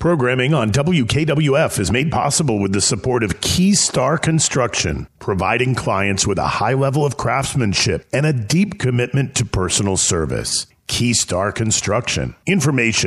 Programming on WKWF is made possible with the support of Keystar Construction, providing clients with a high level of craftsmanship and a deep commitment to personal service. Keystar Construction. Information